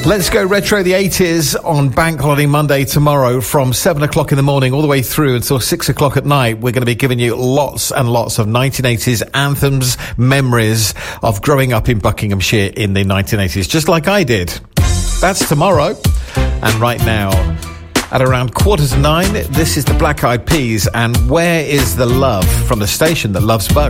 Let's go retro the 80s on Bank Holiday Monday tomorrow from 7 o'clock in the morning all the way through until 6 o'clock at night. We're going to be giving you lots and lots of 1980s anthems, memories of growing up in Buckinghamshire in the 1980s, just like I did. That's tomorrow. And right now, at around 9:15, this is the Black Eyed Peas and Where is the Love from the station that loves Bucks.